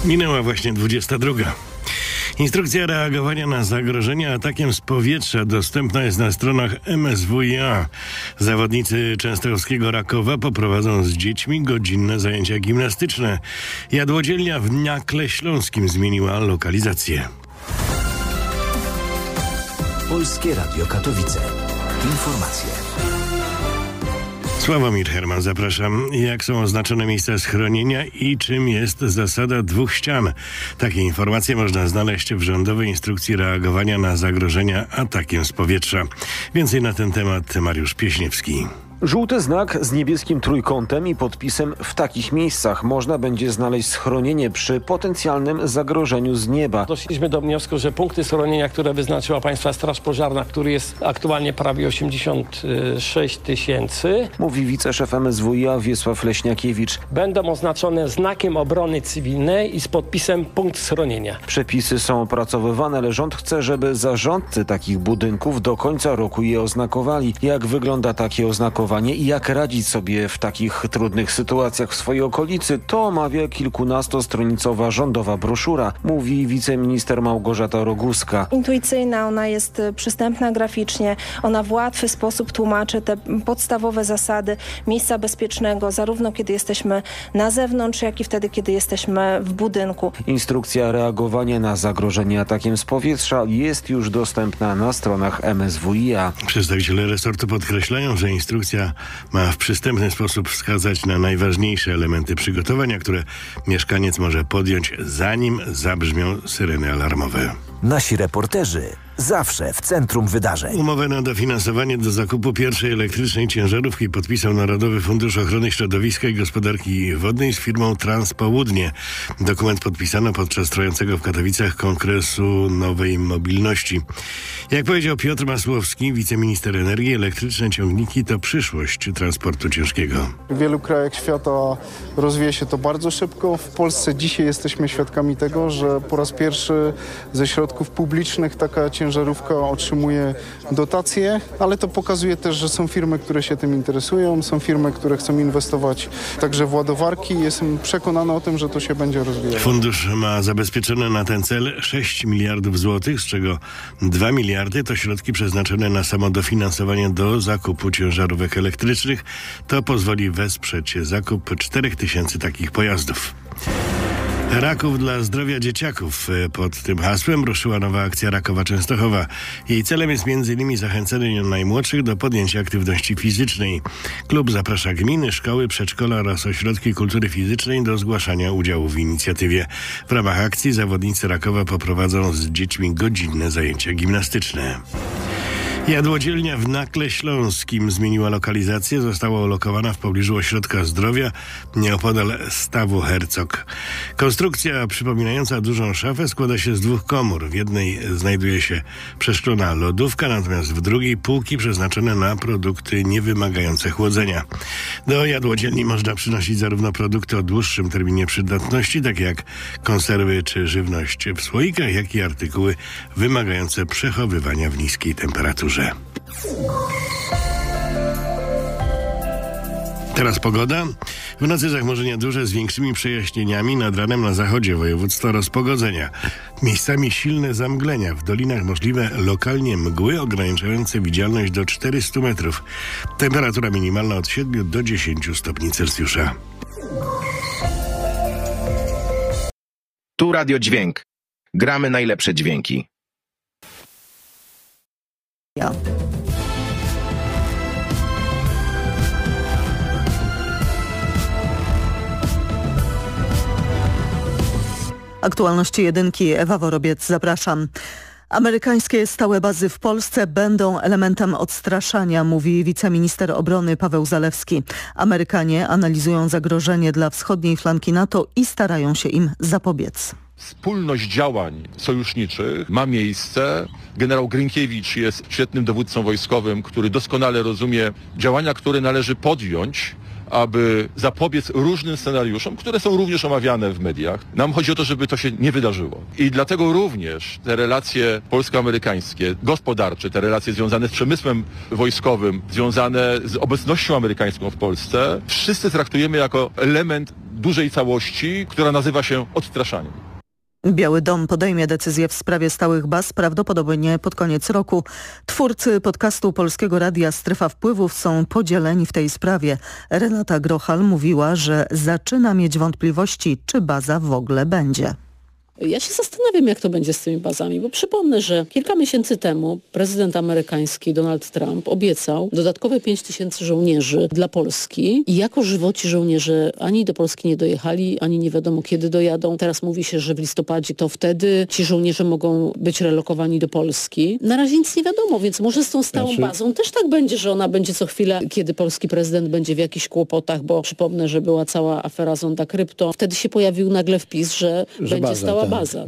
Minęła właśnie 22. Instrukcja reagowania na zagrożenia atakiem z powietrza dostępna jest na stronach MSWiA. Zawodnicy częstochowskiego Rakowa poprowadzą z dziećmi godzinne zajęcia gimnastyczne. Jadłodzielnia w Nakle Śląskim zmieniła lokalizację. Polskie Radio Katowice. Informacje. Sławomir Herman, zapraszam. Jak są oznaczone miejsca schronienia i czym jest zasada 2 ścian? Takie informacje można znaleźć w rządowej instrukcji reagowania na zagrożenia atakiem z powietrza. Więcej na ten temat Mariusz Pieśniewski. Żółty znak z niebieskim trójkątem i podpisem „w takich miejscach” można będzie znaleźć schronienie przy potencjalnym zagrożeniu z nieba. Doszliśmy do wniosku, że punkty schronienia, które wyznaczyła Państwa Straż Pożarna, który jest aktualnie prawie 86 000, mówi wiceszef MSWiA Wiesław Leśniakiewicz. Będą oznaczone znakiem obrony cywilnej i z podpisem punkt schronienia. Przepisy są opracowywane, ale rząd chce, żeby zarządcy takich budynków do końca roku je oznakowali. Jak wygląda takie oznakowanie i jak radzić sobie w takich trudnych sytuacjach w swojej okolicy, to omawia kilkunastostronicowa rządowa broszura, mówi wiceminister Małgorzata Roguska. Intuicyjna, ona jest przystępna graficznie, ona w łatwy sposób tłumaczy te podstawowe zasady miejsca bezpiecznego, zarówno kiedy jesteśmy na zewnątrz, jak i wtedy, kiedy jesteśmy w budynku. Instrukcja reagowania na zagrożenie atakiem z powietrza jest już dostępna na stronach MSWiA. Przedstawiciele resortu podkreślają, że instrukcja ma w przystępny sposób wskazać na najważniejsze elementy przygotowania, które mieszkaniec może podjąć, zanim zabrzmią syreny alarmowe. Nasi reporterzy zawsze w centrum wydarzeń. Umowę na dofinansowanie do zakupu pierwszej elektrycznej ciężarówki podpisał Narodowy Fundusz Ochrony Środowiska i Gospodarki Wodnej z firmą Transpołudnie. Dokument podpisano podczas trwającego w Katowicach Kongresu Nowej Mobilności. Jak powiedział Piotr Masłowski, wiceminister energii, elektryczne ciągniki to przyszłość transportu ciężkiego. W wielu krajach świata rozwija się to bardzo szybko. W Polsce dzisiaj jesteśmy świadkami tego, że po raz pierwszy ze środków publicznych taka ciężarówka otrzymuje dotacje, ale to pokazuje też, że są firmy, które się tym interesują, są firmy, które chcą inwestować także w ładowarki. Jestem przekonany o tym, że to się będzie rozwijało. Fundusz ma zabezpieczone na ten cel 6 miliardów złotych, z czego 2 miliardy to środki przeznaczone na samo dofinansowanie do zakupu ciężarówek elektrycznych. To pozwoli wesprzeć zakup 4000 takich pojazdów. Raków dla zdrowia dzieciaków. Pod tym hasłem ruszyła nowa akcja Rakowa Częstochowa. Jej celem jest m.in. zachęcenie najmłodszych do podjęcia aktywności fizycznej. Klub zaprasza gminy, szkoły, przedszkola oraz ośrodki kultury fizycznej do zgłaszania udziału w inicjatywie. W ramach akcji zawodnicy Rakowa poprowadzą z dziećmi godzinne zajęcia gimnastyczne. Jadłodzielnia w Nakle Śląskim zmieniła lokalizację. Została ulokowana w pobliżu ośrodka zdrowia nieopodal stawu Hercog. Konstrukcja przypominająca dużą szafę składa się z 2 komór. W jednej znajduje się przeszklona lodówka, natomiast w drugiej półki przeznaczone na produkty niewymagające chłodzenia. Do jadłodzielni można przynosić zarówno produkty o dłuższym terminie przydatności, takie jak konserwy czy żywność w słoikach, jak i artykuły wymagające przechowywania w niskiej temperaturze. Teraz pogoda. W nocy zachmurzenia duże z większymi przejaśnieniami. Nad ranem na zachodzie województwa rozpogodzenia. Miejscami silne zamglenia. W dolinach możliwe lokalnie mgły ograniczające widzialność do 400 metrów. Temperatura minimalna od 7 do 10 stopni Celsjusza. Tu Radio Dźwięk. Gramy najlepsze dźwięki. Aktualności jedynki, Ewa Worobiec, zapraszam. Amerykańskie stałe bazy w Polsce będą elementem odstraszania, mówi wiceminister obrony Paweł Zalewski. Amerykanie analizują zagrożenie dla wschodniej flanki NATO i starają się im zapobiec. Spójność działań sojuszniczych ma miejsce. Generał Grynkiewicz jest świetnym dowódcą wojskowym, który doskonale rozumie działania, które należy podjąć, aby zapobiec różnym scenariuszom, które są również omawiane w mediach. Nam chodzi o to, żeby to się nie wydarzyło. I dlatego również te relacje polsko-amerykańskie, gospodarcze, te relacje związane z przemysłem wojskowym, związane z obecnością amerykańską w Polsce, wszyscy traktujemy jako element dużej całości, która nazywa się odstraszaniem. Biały Dom podejmie decyzję w sprawie stałych baz prawdopodobnie pod koniec roku. Twórcy podcastu Polskiego Radia Strefa Wpływów są podzieleni w tej sprawie. Renata Grochal mówiła, że zaczyna mieć wątpliwości, czy baza w ogóle będzie. Ja się zastanawiam, jak to będzie z tymi bazami, bo przypomnę, że kilka miesięcy temu prezydent amerykański Donald Trump obiecał dodatkowe 5000 żołnierzy dla Polski i jako żywo ci żołnierze ani do Polski nie dojechali, ani nie wiadomo kiedy dojadą. Teraz mówi się, że w listopadzie to wtedy ci żołnierze mogą być relokowani do Polski. Na razie nic nie wiadomo, więc może z tą stałą bazą też tak będzie, że ona będzie co chwilę, kiedy polski prezydent będzie w jakichś kłopotach, bo przypomnę, że była cała afera Zonda Krypto. Wtedy się pojawił nagle wpis, że będzie stała baza.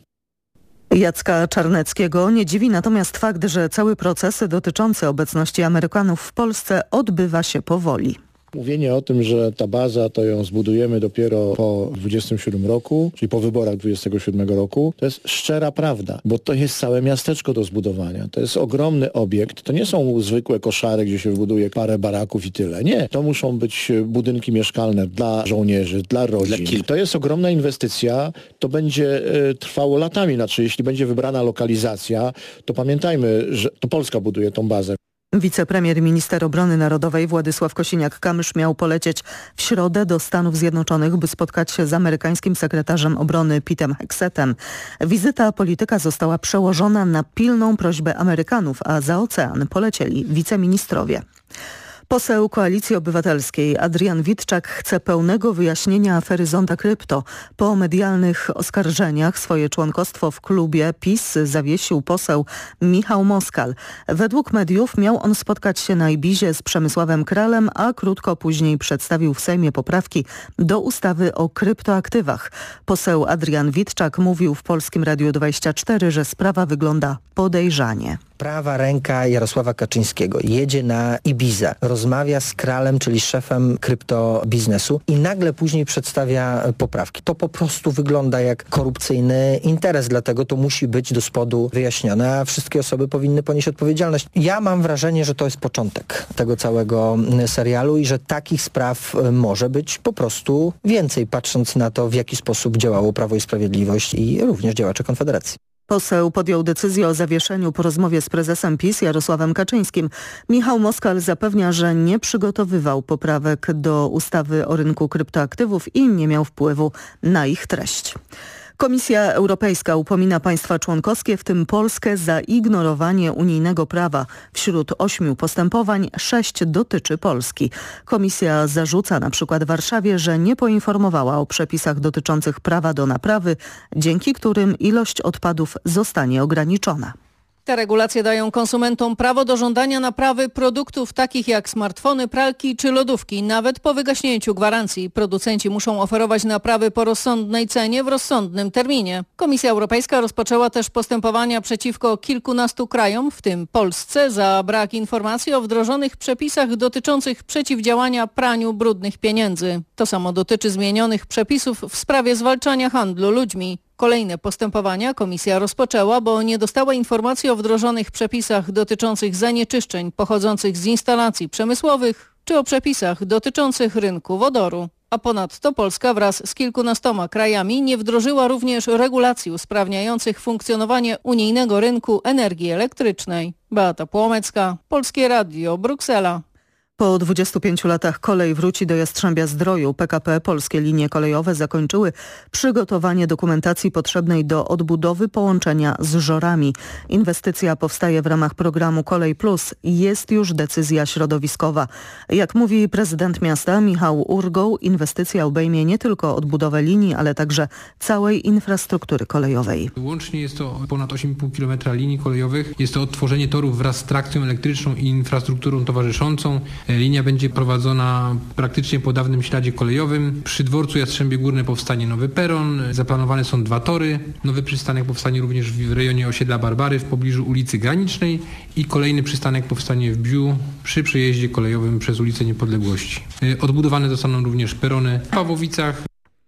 Jacka Czarneckiego nie dziwi natomiast fakt, że cały proces dotyczący obecności Amerykanów w Polsce odbywa się powoli. Mówienie o tym, że ta baza to ją zbudujemy dopiero po 27 roku, czyli po wyborach 27 roku, to jest szczera prawda, bo to jest całe miasteczko do zbudowania. To jest ogromny obiekt. To nie są zwykłe koszary, gdzie się wybuduje parę baraków i tyle. Nie. To muszą być budynki mieszkalne dla żołnierzy, dla rodzin. To jest ogromna inwestycja. To będzie trwało latami. Znaczy, jeśli będzie wybrana lokalizacja, to pamiętajmy, że to Polska buduje tą bazę. Wicepremier i minister obrony narodowej Władysław Kosiniak-Kamysz miał polecieć w środę do Stanów Zjednoczonych, by spotkać się z amerykańskim sekretarzem obrony Petem Hexetem. Wizyta polityka została przełożona na pilną prośbę Amerykanów, a za ocean polecieli wiceministrowie. Poseł Koalicji Obywatelskiej Adrian Witczak chce pełnego wyjaśnienia afery Zonda Krypto. Po medialnych oskarżeniach swoje członkostwo w klubie PiS zawiesił poseł Michał Moskal. Według mediów miał on spotkać się na Ibizie z Przemysławem Kralem, a krótko później przedstawił w Sejmie poprawki do ustawy o kryptoaktywach. Poseł Adrian Witczak mówił w Polskim Radiu 24, że sprawa wygląda podejrzanie. Prawa ręka Jarosława Kaczyńskiego jedzie na Ibizę, rozmawia z Kralem, czyli szefem kryptobiznesu i nagle później przedstawia poprawki. To po prostu wygląda jak korupcyjny interes, dlatego to musi być do spodu wyjaśnione, a wszystkie osoby powinny ponieść odpowiedzialność. Ja mam wrażenie, że to jest początek tego całego serialu i że takich spraw może być po prostu więcej, patrząc na to, w jaki sposób działało Prawo i Sprawiedliwość i również działacze Konfederacji. Poseł podjął decyzję o zawieszeniu po rozmowie z prezesem PiS Jarosławem Kaczyńskim. Michał Moskal zapewnia, że nie przygotowywał poprawek do ustawy o rynku kryptoaktywów i nie miał wpływu na ich treść. Komisja Europejska upomina państwa członkowskie, w tym Polskę, za ignorowanie unijnego prawa. Wśród 8 postępowań 6 dotyczy Polski. Komisja zarzuca na przykład Warszawie, że nie poinformowała o przepisach dotyczących prawa do naprawy, dzięki którym ilość odpadów zostanie ograniczona. Te regulacje dają konsumentom prawo do żądania naprawy produktów takich jak smartfony, pralki czy lodówki. Nawet po wygaśnięciu gwarancji producenci muszą oferować naprawy po rozsądnej cenie w rozsądnym terminie. Komisja Europejska rozpoczęła też postępowania przeciwko kilkunastu krajom, w tym Polsce, za brak informacji o wdrożonych przepisach dotyczących przeciwdziałania praniu brudnych pieniędzy. To samo dotyczy zmienionych przepisów w sprawie zwalczania handlu ludźmi. Kolejne postępowania komisja rozpoczęła, bo nie dostała informacji o wdrożonych przepisach dotyczących zanieczyszczeń pochodzących z instalacji przemysłowych czy o przepisach dotyczących rynku wodoru. A ponadto Polska wraz z kilkunastoma krajami nie wdrożyła również regulacji usprawniających funkcjonowanie unijnego rynku energii elektrycznej. Beata Płomecka, Polskie Radio, Bruksela. Po 25 latach kolej wróci do Jastrzębia-Zdroju. PKP Polskie Linie Kolejowe zakończyły przygotowanie dokumentacji potrzebnej do odbudowy połączenia z Żorami. Inwestycja powstaje w ramach programu Kolej Plus i jest już decyzja środowiskowa. Jak mówi prezydent miasta Michał Urgoł, inwestycja obejmie nie tylko odbudowę linii, ale także całej infrastruktury kolejowej. Łącznie jest to ponad 8,5 km linii kolejowych. Jest to odtworzenie torów wraz z trakcją elektryczną i infrastrukturą towarzyszącą. Linia będzie prowadzona praktycznie po dawnym śladzie kolejowym. Przy dworcu Jastrzębie Górne powstanie nowy peron. Zaplanowane są 2 tory. Nowy przystanek powstanie również w rejonie osiedla Barbary w pobliżu ulicy Granicznej i kolejny przystanek powstanie w Biu przy przejeździe kolejowym przez ulicę Niepodległości. Odbudowane zostaną również perony w Pawłowicach.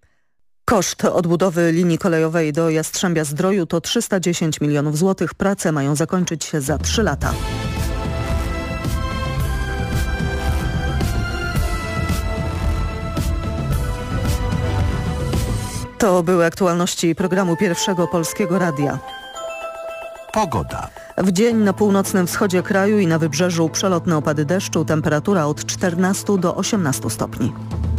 Koszt odbudowy linii kolejowej do Jastrzębia-Zdroju to 310 milionów złotych. Prace mają zakończyć się za 3 lata. To były aktualności programu Pierwszego Polskiego Radia. Pogoda. W dzień na północnym wschodzie kraju i na wybrzeżu przelotne opady deszczu, temperatura od 14 do 18 stopni.